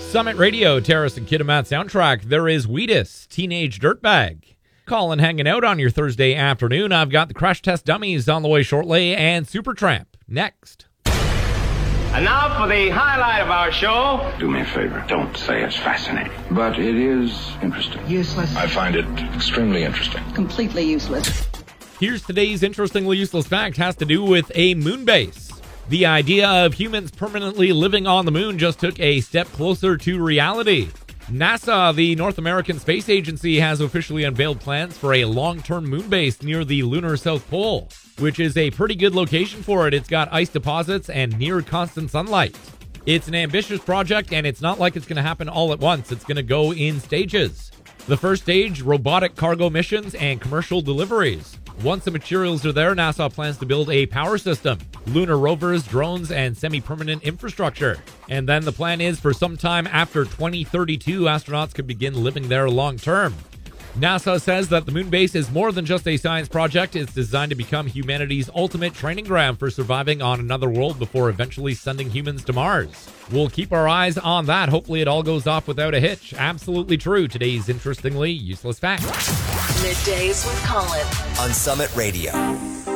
Summit Radio, Terrace and Kitimat soundtrack. There is Wheatus, Teenage Dirtbag. Colin hanging out on your Thursday afternoon. I've got the Crash Test Dummies on the way shortly and Supertramp next. And now for the highlight of our show. Do me a favor. Don't say it's fascinating. But it is interesting. Useless. I find it extremely interesting. Completely useless. Here's today's interestingly useless fact. Has to do with a moon base. The idea of humans permanently living on the moon just took a step closer to reality. NASA, the North American Space Agency, has officially unveiled plans for a long-term moon base near the lunar South Pole, which is a pretty good location for it. It's got ice deposits and near constant sunlight. It's an ambitious project, and it's not like it's going to happen all at once. It's going to go in stages. The first stage, robotic cargo missions and commercial deliveries. Once the materials are there, NASA plans to build a power system, lunar rovers, drones, and semi-permanent infrastructure. And then the plan is for sometime after 2032, astronauts could begin living there long-term. NASA says that the moon base is more than just a science project. It's designed to become humanity's ultimate training ground for surviving on another world before eventually sending humans to Mars. We'll keep our eyes on that. Hopefully it all goes off without a hitch. Absolutely true. Today's interestingly useless fact. Middays with Colin on Summit Radio.